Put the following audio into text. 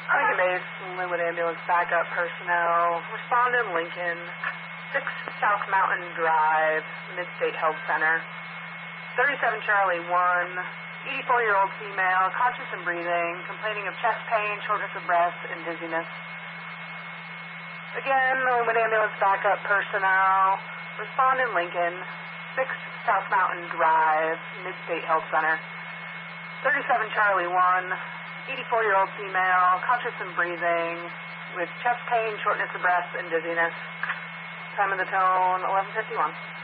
Lincoln Base, Linwood Ambulance backup personnel. Responded Lincoln, 6 South Mountain Drive, Mid-State Health Center. 37 Charlie 1, 84-year-old female, conscious and breathing, complaining of chest pain, shortness of breath, and dizziness. Again, Linwood Ambulance backup personnel. Responded Lincoln, 6 South Mountain Drive, Mid-State Health Center. 37 Charlie 1, 84-year-old female, conscious and breathing, with chest pain, shortness of breath, and dizziness. Time of the tone, 11:51.